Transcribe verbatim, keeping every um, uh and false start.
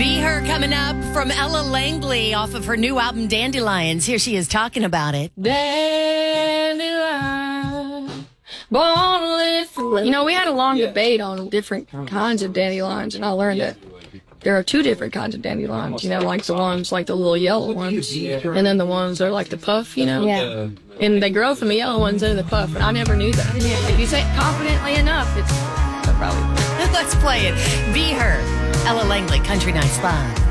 Be Her coming up from Ella Langley off of her new album Dandelions. Here she is talking about it. Dandelion, born to live for... You know, we had a long debate on different kinds of dandelions, and I learned that there are two different kinds of dandelions. You know, like the ones, like the little yellow ones, and then the ones that are like the puff, you know? Yeah. And they grow from the yellow ones into the puff, and I never knew that. If you say it confidently enough, it's... Probably. Let's play it. Be Her. Ella Langley, Country Nights Live.